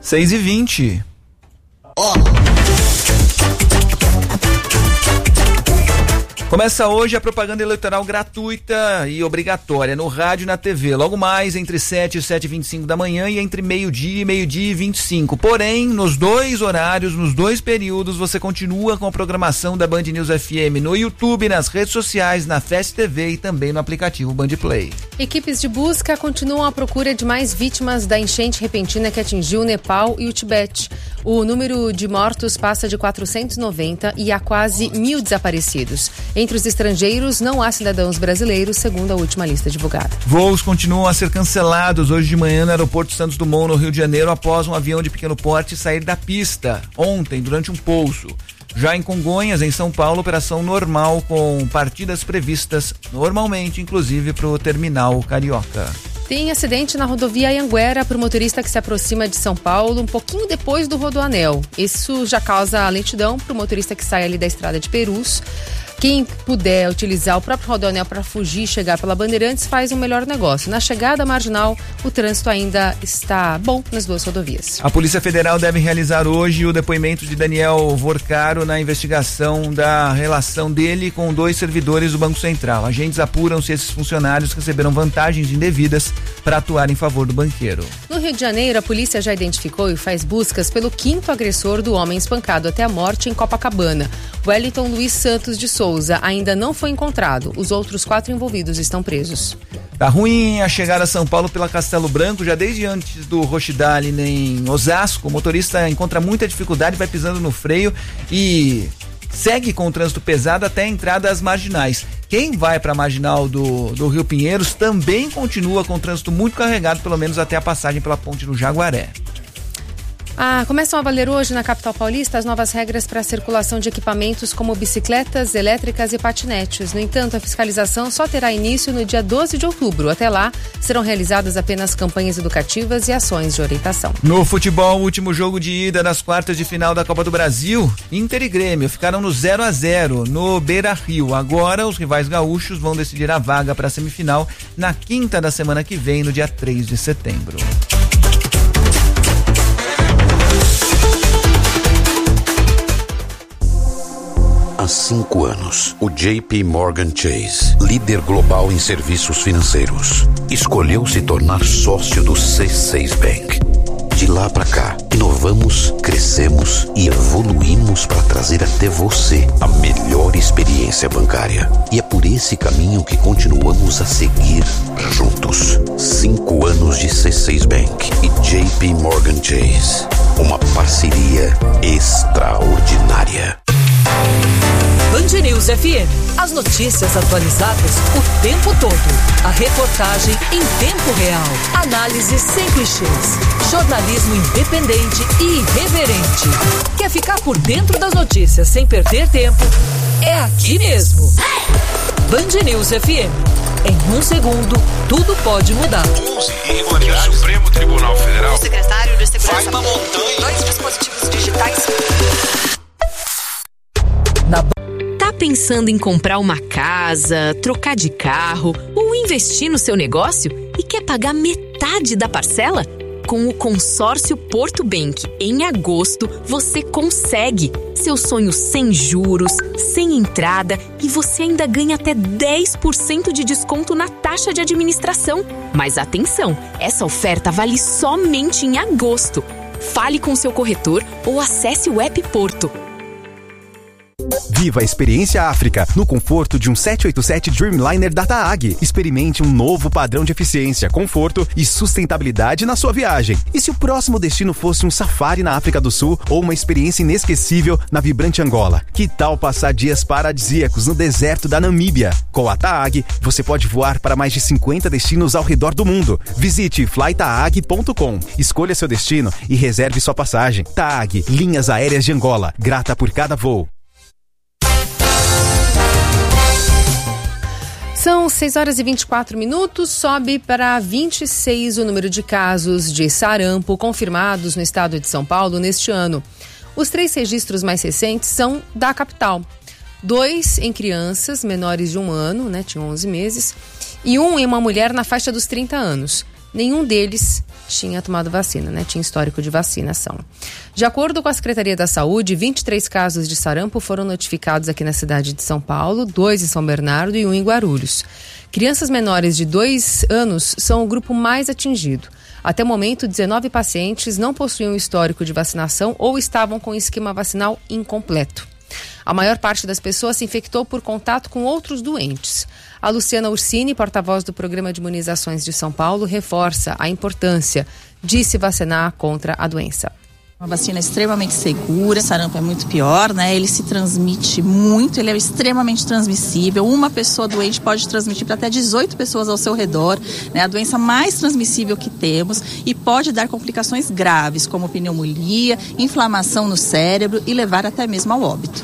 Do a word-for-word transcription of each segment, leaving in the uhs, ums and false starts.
seis e vinte. Ó. Começa hoje a propaganda eleitoral gratuita e obrigatória no rádio e na T V. Logo mais entre sete e sete e vinte e cinco da manhã e entre meio-dia e meio-dia e vinte e cinco. Porém, nos dois horários, nos dois períodos, você continua com a programação da Band News F M no YouTube, nas redes sociais, na Fast T V e também no aplicativo Band Play. Equipes de busca continuam à procura de mais vítimas da enchente repentina que atingiu o Nepal e o Tibete. O número de mortos passa de quatrocentos e noventa e há quase mil desaparecidos. Entre os estrangeiros, não há cidadãos brasileiros, segundo a última lista divulgada. Voos continuam a ser cancelados hoje de manhã no aeroporto Santos Dumont, no Rio de Janeiro, após um avião de pequeno porte sair da pista ontem, durante um pouso. Já em Congonhas, em São Paulo, operação normal com partidas previstas normalmente, inclusive para o terminal Carioca. Tem acidente na rodovia Anhanguera para o motorista que se aproxima de São Paulo um pouquinho depois do Rodoanel. Isso já causa lentidão para o motorista que sai ali da estrada de Perus. Quem puder utilizar o próprio Rodoanel para fugir e chegar pela Bandeirantes faz um melhor negócio. Na chegada marginal, o trânsito ainda está bom nas duas rodovias. A Polícia Federal deve realizar hoje o depoimento de Daniel Vorcaro na investigação da relação dele com dois servidores do Banco Central. Agentes apuram se esses funcionários receberam vantagens indevidas para atuar em favor do banqueiro. No Rio de Janeiro, a polícia já identificou e faz buscas pelo quinto agressor do homem espancado até a morte em Copacabana. Wellington Luiz Santos de Souza ainda não foi encontrado. Os outros quatro envolvidos estão presos. Tá ruim a chegada a São Paulo pela Castelo Branco, já desde antes do Rochidale em Osasco. O motorista encontra muita dificuldade, vai pisando no freio e segue com o trânsito pesado até a entrada às marginais. Quem vai para a marginal do, do Rio Pinheiros também continua com o trânsito muito carregado, pelo menos até a passagem pela ponte do Jaguaré. Ah, começam a valer hoje na capital paulista as novas regras para a circulação de equipamentos como bicicletas elétricas e patinetes. No entanto, a fiscalização só terá início no dia doze de outubro. Até lá, serão realizadas apenas campanhas educativas e ações de orientação. No futebol, o último jogo de ida das quartas de final da Copa do Brasil, Inter e Grêmio ficaram no zero a zero no Beira-Rio. Agora, os rivais gaúchos vão decidir a vaga para a semifinal na quinta da semana que vem, no dia três de setembro. Há cinco anos, o J P Morgan Chase, líder global em serviços financeiros, escolheu se tornar sócio do C seis Bank. De lá pra cá, inovamos, crescemos e evoluímos para trazer até você a melhor experiência bancária. E é por esse caminho que continuamos a seguir juntos. Cinco anos de C seis Bank e J P Morgan Chase. Uma parceria extraordinária. Band News F M. As notícias atualizadas o tempo todo. A reportagem em tempo real. Análise sem clichês. Jornalismo independente e irreverente. Quer ficar por dentro das notícias sem perder tempo? É aqui mesmo. Band News F M. Em um segundo, tudo pode mudar. onze irregularidades. O Supremo Tribunal Federal. O secretário de Segurança. Vai uma montanha. Dois dispositivos digitais. Na Tá pensando em comprar uma casa, trocar de carro ou investir no seu negócio e quer pagar metade da parcela? Com o consórcio Porto Bank, em agosto, você consegue. Seu sonho sem juros, sem entrada e você ainda ganha até dez por cento de desconto na taxa de administração. Mas atenção, essa oferta vale somente em agosto. Fale com seu corretor ou acesse o app Porto. Viva a experiência África, no conforto de um sete oito sete Dreamliner da TAAG. Experimente um novo padrão de eficiência, conforto e sustentabilidade na sua viagem. E se o próximo destino fosse um safari na África do Sul ou uma experiência inesquecível na vibrante Angola? Que tal passar dias paradisíacos no deserto da Namíbia? Com a TAAG, você pode voar para mais de cinquenta destinos ao redor do mundo. Visite fly taag ponto com, escolha seu destino e reserve sua passagem. TAAG, Linhas Aéreas de Angola, grata por cada voo. São seis horas e vinte e quatro minutos, sobe para vinte e seis o número de casos de sarampo confirmados no estado de São Paulo neste ano. Os três registros mais recentes são da capital. Dois em crianças menores de um ano, né, tinham onze meses, e um em uma mulher na faixa dos trinta anos. nenhum deles tinha tomado vacina, né? Tinha histórico de vacinação. De acordo com a Secretaria da Saúde, vinte e três casos de sarampo foram notificados aqui na cidade de São Paulo, dois em São Bernardo e um em Guarulhos. Crianças menores de dois anos são o grupo mais atingido. Até o momento, dezenove pacientes não possuíam histórico de vacinação ou estavam com esquema vacinal incompleto. A maior parte das pessoas se infectou por contato com outros doentes. A Luciana Ursini, porta-voz do Programa de Imunizações de São Paulo, reforça a importância de se vacinar contra a doença. Uma vacina extremamente segura, sarampo é muito pior, né? Ele se transmite muito, ele é extremamente transmissível. Uma pessoa doente pode transmitir para até dezoito pessoas ao seu redor, né? A doença mais transmissível que temos e pode dar complicações graves, como pneumonia, inflamação no cérebro e levar até mesmo ao óbito.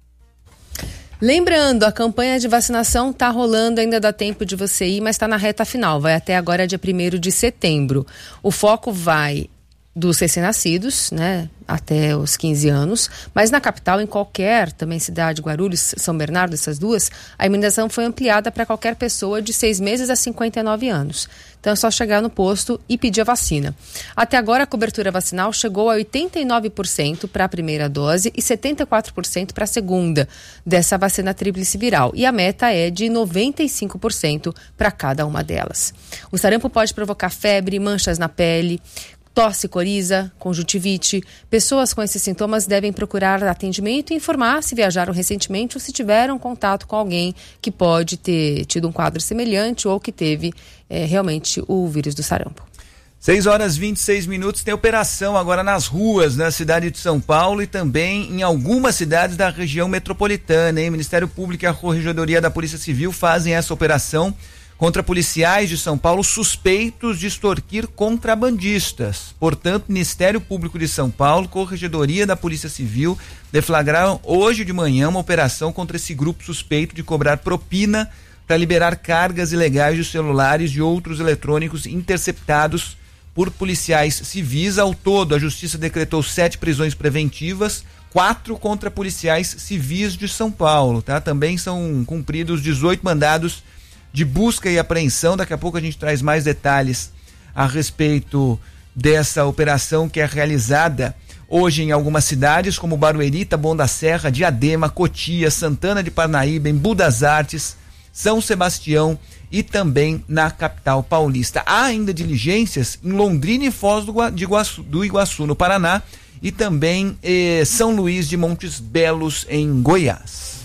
Lembrando, a campanha de vacinação está rolando, ainda dá tempo de você ir, mas está na reta final, vai até agora dia primeiro de setembro. O foco vai dos recém-nascidos, né, até os quinze anos, mas na capital, em qualquer também cidade, Guarulhos, São Bernardo, essas duas, a imunização foi ampliada para qualquer pessoa de seis meses a cinquenta e nove anos. Então é só chegar no posto e pedir a vacina. Até agora a cobertura vacinal chegou a oitenta e nove por cento para a primeira dose e setenta e quatro por cento para a segunda dessa vacina tríplice viral. E a meta é de noventa e cinco por cento para cada uma delas. O sarampo pode provocar febre, manchas na pele, tosse, coriza, conjuntivite. Pessoas com esses sintomas devem procurar atendimento e informar se viajaram recentemente ou se tiveram contato com alguém que pode ter tido um quadro semelhante ou que teve é, realmente o vírus do sarampo. seis horas e vinte e seis minutos, tem operação agora nas ruas na cidade de São Paulo e também em algumas cidades da região metropolitana, hein? Ministério Público e a Corregedoria da Polícia Civil fazem essa operação contra policiais de São Paulo suspeitos de extorquir contrabandistas. Portanto, Ministério Público de São Paulo, Corregedoria da Polícia Civil, deflagraram hoje de manhã uma operação contra esse grupo suspeito de cobrar propina para liberar cargas ilegais de celulares e outros eletrônicos interceptados por policiais civis. Ao todo, a Justiça decretou sete prisões preventivas, quatro contra policiais civis de São Paulo, tá? Também são cumpridos dezoito mandados de busca e apreensão. Daqui a pouco a gente traz mais detalhes a respeito dessa operação que é realizada hoje em algumas cidades como Barueri, Taboão da Serra, Diadema, Cotia, Santana de Parnaíba, Embu das Artes, São Sebastião e também na capital paulista. Há ainda diligências em Londrina e Foz do, Gua, de Iguaçu, do Iguaçu, no Paraná, e também eh, São Luís de Montes Belos, em Goiás.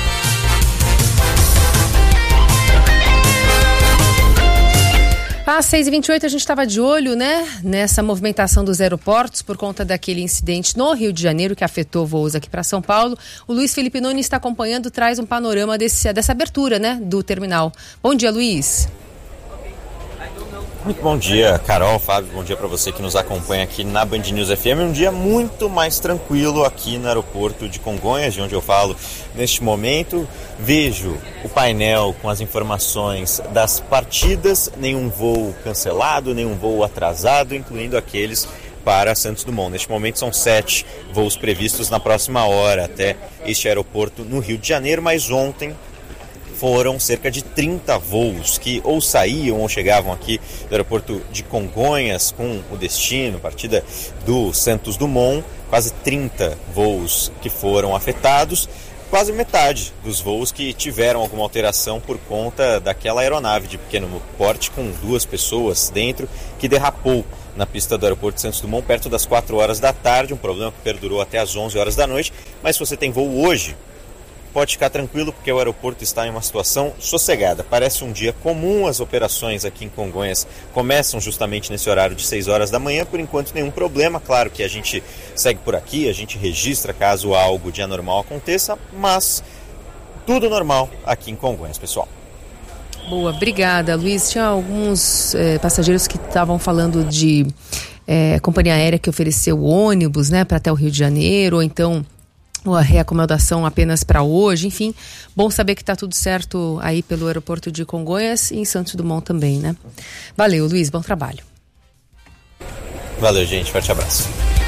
Às seis e vinte e oito a gente estava de olho, né, nessa movimentação dos aeroportos por conta daquele incidente no Rio de Janeiro que afetou voos aqui para São Paulo. O Luiz Felipe Nunes está acompanhando, traz um panorama desse, dessa abertura, né, do terminal. Bom dia, Luiz. Muito bom dia, Carol, Fábio, bom dia para você que nos acompanha aqui na Band News F M. Um dia muito mais tranquilo aqui no aeroporto de Congonhas, de onde eu falo neste momento. Vejo o painel com as informações das partidas, nenhum voo cancelado, nenhum voo atrasado, incluindo aqueles para Santos Dumont. Neste momento são sete voos previstos na próxima hora até este aeroporto no Rio de Janeiro, mas ontem foram cerca de trinta voos que ou saíam ou chegavam aqui do aeroporto de Congonhas com o destino, partida do Santos Dumont, quase trinta voos que foram afetados, quase metade dos voos que tiveram alguma alteração por conta daquela aeronave de pequeno porte com duas pessoas dentro que derrapou na pista do aeroporto de Santos Dumont perto das quatro horas da tarde, um problema que perdurou até as onze horas da noite, mas se você tem voo hoje, pode ficar tranquilo porque o aeroporto está em uma situação sossegada. Parece um dia comum, as operações aqui em Congonhas começam justamente nesse horário de seis horas da manhã, por enquanto nenhum problema. Claro que a gente segue por aqui, a gente registra caso algo de anormal aconteça, mas tudo normal aqui em Congonhas, pessoal. Boa, obrigada, Luiz. Tinha alguns eh, passageiros que estavam falando de eh, companhia aérea que ofereceu ônibus, né, para até o Rio de Janeiro, ou então a reacomodação apenas para hoje, enfim, bom saber que está tudo certo aí pelo aeroporto de Congonhas e em Santos Dumont também, né? Valeu, Luiz, bom trabalho. Valeu, gente, forte abraço.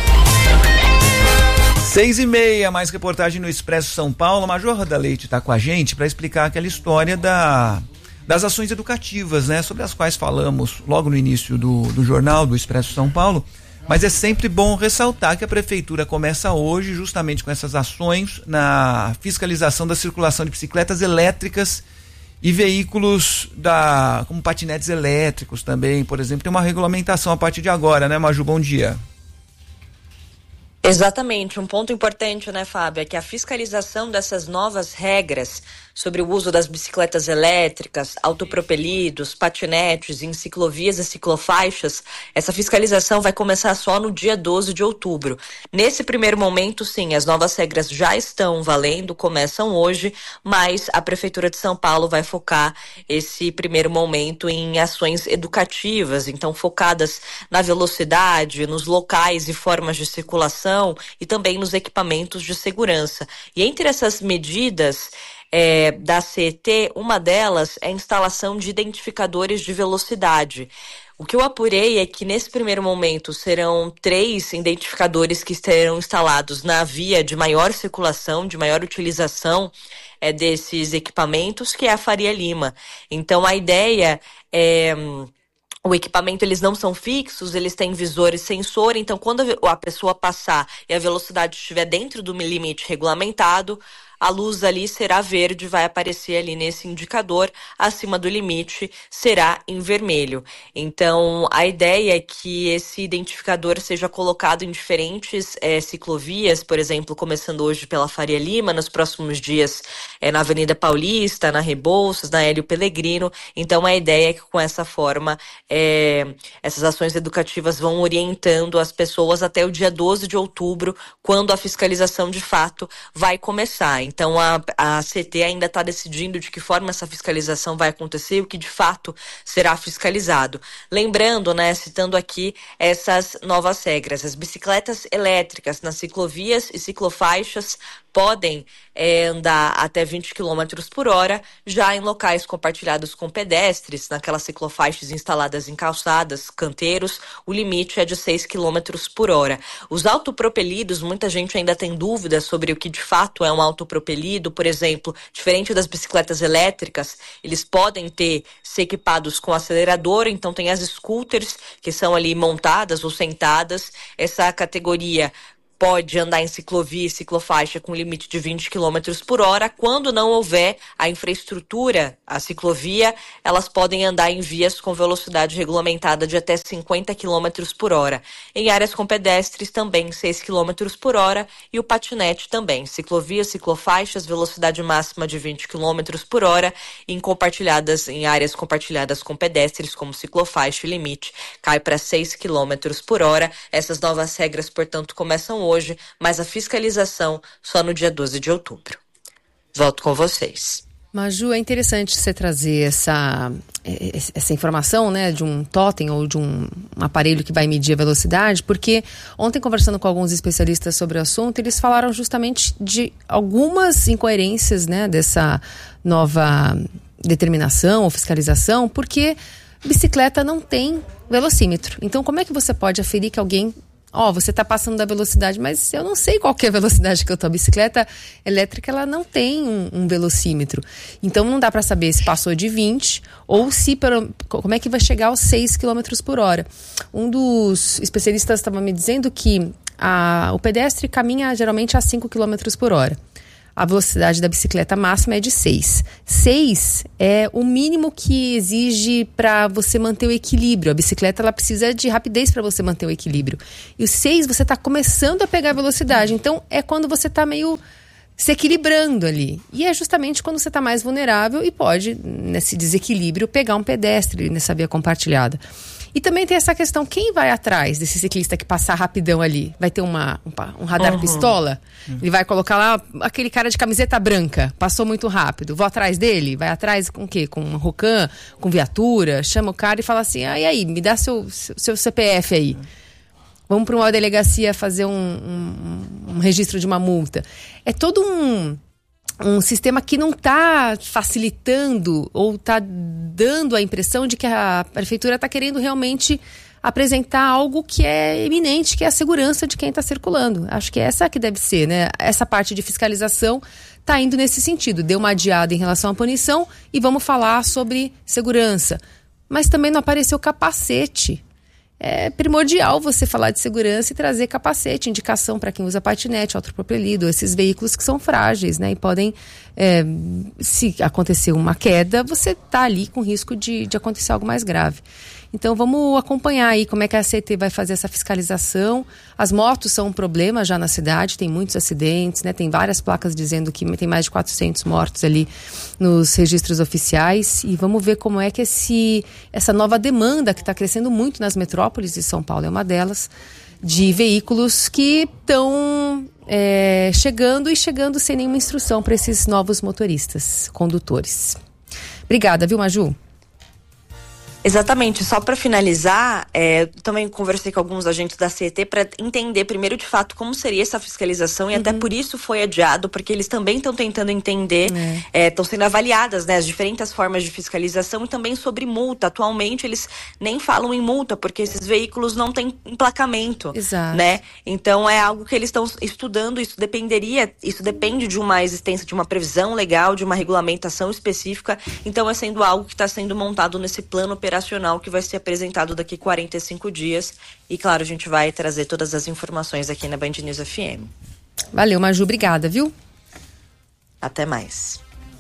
Seis e meia, mais reportagem no Expresso São Paulo. A Major Roda Leite está com a gente para explicar aquela história da das ações educativas, né, sobre as quais falamos logo no início do, do jornal do Expresso São Paulo, mas é sempre bom ressaltar que a prefeitura começa hoje justamente com essas ações na fiscalização da circulação de bicicletas elétricas e veículos da, como patinetes elétricos também, por exemplo. Tem uma regulamentação a partir de agora, né, Maju? Bom dia. Exatamente, um ponto importante, né, Fábio, é que a fiscalização dessas novas regras sobre o uso das bicicletas elétricas, autopropelidos, patinetes em ciclovias e ciclofaixas, essa fiscalização vai começar só no dia doze de outubro. Nesse primeiro momento, sim, as novas regras já estão valendo, começam hoje, mas a Prefeitura de São Paulo vai focar esse primeiro momento em ações educativas, então focadas na velocidade, nos locais e formas de circulação e também nos equipamentos de segurança. E entre essas medidas É, da C E T, uma delas é a instalação de identificadores de velocidade. O que eu apurei é que nesse primeiro momento serão três identificadores que estarão instalados na via de maior circulação, de maior utilização é, desses equipamentos, que é a Faria Lima. Então a ideia é... O equipamento, eles não são fixos, eles têm visor e sensor, então quando a pessoa passar e a velocidade estiver dentro do limite regulamentado, a luz ali será verde, vai aparecer ali nesse indicador, acima do limite será em vermelho. Então, a ideia é que esse identificador seja colocado em diferentes é, ciclovias, por exemplo, começando hoje pela Faria Lima, nos próximos dias é, na Avenida Paulista, na Rebouças, na Hélio Pellegrino. Então, a ideia é que com essa forma, é, essas ações educativas vão orientando as pessoas até o dia doze de outubro, quando a fiscalização de fato vai começar. Então, a, a C E T ainda está decidindo de que forma essa fiscalização vai acontecer e o que de fato será fiscalizado. Lembrando, né, citando aqui essas novas regras, as bicicletas elétricas nas ciclovias e ciclofaixas podem é, andar até vinte quilômetros por hora, já em locais compartilhados com pedestres, naquelas ciclofaixas instaladas em calçadas, canteiros, o limite é de seis quilômetros por hora. Os autopropelidos, muita gente ainda tem dúvidas sobre o que de fato é um autopropelido, por exemplo, diferente das bicicletas elétricas, eles podem ter, ser equipados com acelerador, então tem as scooters que são ali montadas ou sentadas, essa categoria pode andar em ciclovia e ciclofaixa com limite de vinte quilômetros por hora. Quando não houver a infraestrutura, a ciclovia, elas podem andar em vias com velocidade regulamentada de até cinquenta quilômetros por hora. Em áreas com pedestres também seis quilômetros por hora e o patinete também. Ciclovia, ciclofaixas, velocidade máxima de vinte quilômetros por hora. Em, compartilhadas, em áreas compartilhadas com pedestres, como ciclofaixa, o limite cai para seis quilômetros por hora. Essas novas regras, portanto, começam hoje. hoje, mas a fiscalização só no dia doze de outubro. Volto com vocês. Maju, é interessante você trazer essa, essa informação, né, de um totem ou de um, um aparelho que vai medir a velocidade, porque ontem, conversando com alguns especialistas sobre o assunto, eles falaram justamente de algumas incoerências, né, dessa nova determinação ou fiscalização, porque bicicleta não tem velocímetro. Então, como é que você pode aferir que alguém... Ó, oh, você está passando da velocidade, mas eu não sei qual que é a velocidade que eu tô. A bicicleta elétrica, ela não tem um, um velocímetro. Então, não dá para saber se passou de vinte ou se, como é que vai chegar aos seis quilômetros por hora. Um dos especialistas estava me dizendo que a, o pedestre caminha geralmente a cinco quilômetros por hora. A velocidade da bicicleta máxima é de seis. seis é o mínimo que exige para você manter o equilíbrio. A bicicleta, ela precisa de rapidez para você manter o equilíbrio. E o seis, você está começando a pegar a velocidade. Então, é quando você está meio se equilibrando ali. E é justamente quando você está mais vulnerável e pode, nesse desequilíbrio, pegar um pedestre nessa via compartilhada. E também tem essa questão, quem vai atrás desse ciclista que passar rapidão ali? Vai ter uma, um, um radar uhum. pistola? Uhum. Ele vai colocar lá aquele cara de camiseta branca, passou muito rápido. Vou atrás dele? Vai atrás com o quê? Com um Rocan, com viatura? Chama o cara e fala assim, ah, e aí, me dá seu, seu, seu C P F aí. Vamos para uma delegacia fazer um, um, um registro de uma multa. É todo um... um sistema que não está facilitando ou está dando a impressão de que a prefeitura está querendo realmente apresentar algo que é eminente, que é a segurança de quem está circulando. Acho que essa que deve ser, né? Essa parte de fiscalização está indo nesse sentido. Deu uma adiada em relação à punição e vamos falar sobre segurança. Mas também não apareceu capacete. É primordial você falar de segurança e trazer capacete, indicação para quem usa patinete, autopropelido, esses veículos que são frágeis, né? E podem, é, se acontecer uma queda, você está ali com risco de, de acontecer algo mais grave. Então vamos acompanhar aí como é que a C T vai fazer essa fiscalização. As motos são um problema já na cidade, tem muitos acidentes, né? Tem várias placas dizendo que tem mais de quatrocentos mortos ali nos registros oficiais. E vamos ver como é que esse, essa nova demanda que está crescendo muito nas metrópoles de São Paulo é uma delas, de veículos que estão é, chegando e chegando sem nenhuma instrução para esses novos motoristas, condutores. Obrigada, viu, Maju? Exatamente, só para finalizar, é, também conversei com alguns agentes da C E T para entender primeiro de fato como seria essa fiscalização e uhum. até por isso foi adiado, porque eles também estão tentando entender, estão é. é, sendo avaliadas, né, as diferentes formas de fiscalização e também sobre multa. Atualmente eles nem falam em multa, porque esses veículos não têm emplacamento, Exato. né? Então é algo que eles estão estudando, isso dependeria, isso depende de uma existência, de uma previsão legal, de uma regulamentação específica, então é sendo algo que está sendo montado nesse plano operacional que vai ser apresentado daqui a quarenta e cinco dias. E claro, a gente vai trazer todas as informações aqui na Band News F M. Valeu, Maju, obrigada, viu? Até mais.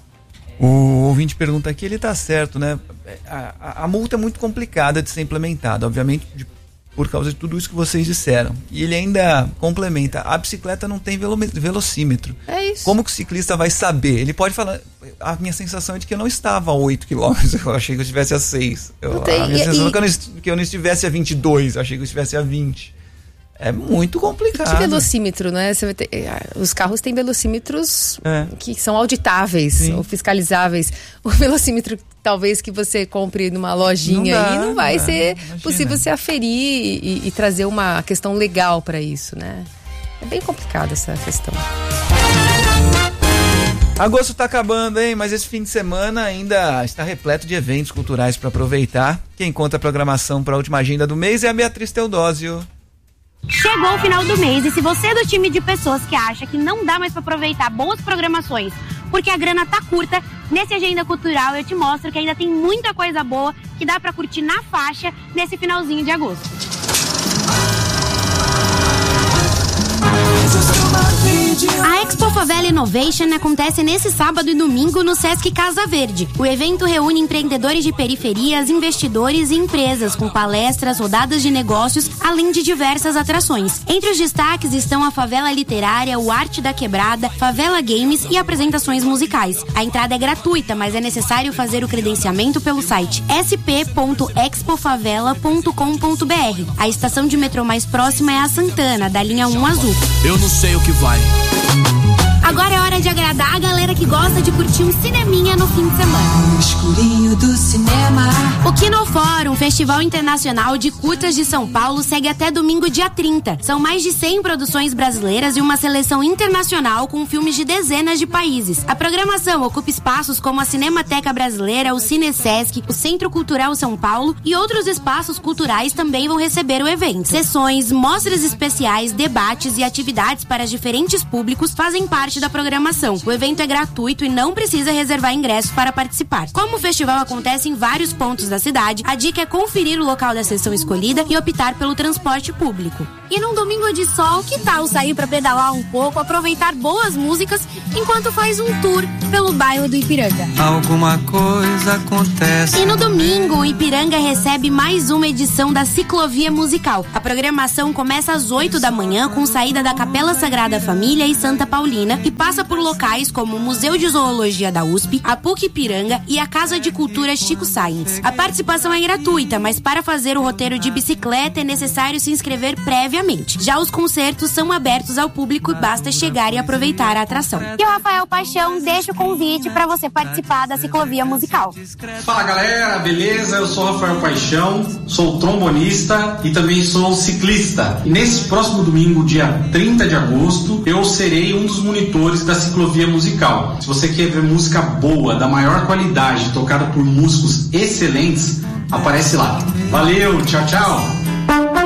O ouvinte pergunta aqui, ele tá certo, né? A, a, a multa é muito complicada de ser implementada, obviamente, de, por causa de tudo isso que vocês disseram. E ele ainda complementa, a bicicleta não tem velo, velocímetro. É isso. Como que o ciclista vai saber? Ele pode falar, a minha sensação é de que eu não estava a oito quilômetros, eu achei que eu estivesse a seis. Eu, tem, a minha e, sensação e... é que eu, não, que eu não estivesse a vinte e dois, eu achei que eu estivesse a vinte. É muito complicado. Que velocímetro, né? Você vai ter, os carros têm velocímetros é. que são auditáveis, Sim. ou fiscalizáveis. O velocímetro, talvez, que você compre numa lojinha não dá, aí, não vai não ser imagina. possível se aferir e, e trazer uma questão legal para isso, né? É bem complicada essa questão. Agosto tá acabando, hein? Mas esse fim de semana ainda está repleto de eventos culturais para aproveitar. Quem conta a programação para a última agenda do mês é a Beatriz Teodósio. Chegou o final do mês e se você é do time de pessoas que acha que não dá mais para aproveitar boas programações porque a grana tá curta, nesse Agenda Cultural eu te mostro que ainda tem muita coisa boa que dá para curtir na faixa nesse finalzinho de agosto. A Expo Favela Innovation acontece nesse sábado e domingo no Sesc Casa Verde. O evento reúne empreendedores de periferias, investidores e empresas com palestras, rodadas de negócios, além de diversas atrações. Entre os destaques estão a Favela Literária, o Arte da Quebrada, Favela Games e apresentações musicais. A entrada é gratuita, mas é necessário fazer o credenciamento pelo site s p ponto expo favela ponto com ponto b r. A estação de metrô mais próxima é a Santana, da linha um azul. Eu não sei o que vai. Agora é hora de agradar a galera que gosta de curtir um cineminha no fim de semana. No escurinho do cinema. O Kinofórum, Festival Internacional de Curtas de São Paulo, segue até domingo, dia trinta. São mais de cem produções brasileiras e uma seleção internacional com filmes de dezenas de países. A programação ocupa espaços como a Cinemateca Brasileira, o Cine Sesc, o Centro Cultural São Paulo e outros espaços culturais também vão receber o evento. Sessões, mostras especiais, debates e atividades para diferentes públicos fazem parte da programação. O evento é gratuito e não precisa reservar ingressos para participar. Como o festival acontece em vários pontos da cidade, a dica é conferir o local da sessão escolhida e optar pelo transporte público. E num domingo de sol, que tal sair para pedalar um pouco, aproveitar boas músicas enquanto faz um tour pelo bairro do Ipiranga? Alguma coisa acontece. E no domingo, o Ipiranga recebe mais uma edição da Ciclovia Musical. A programação começa às oito da manhã com saída da Capela Sagrada Família e Santa Paulina e passa por locais como o Museu de Zoologia da U S P, a P U C Ipiranga e a Casa de Cultura Chico Sainz. A participação é gratuita, mas para fazer o roteiro de bicicleta é necessário se inscrever previamente. Já os concertos são abertos ao público e basta chegar e aproveitar a atração. E o Rafael Paixão deixa o convite para você participar da Ciclovia Musical. Fala galera, beleza? Eu sou o Rafael Paixão, sou trombonista e também sou ciclista. E nesse próximo domingo, dia trinta de agosto, eu serei um dos monitores da Ciclovia Musical. Se você quer ver música boa, da maior qualidade, tocada por músicos excelentes, aparece lá. Valeu, tchau, tchau!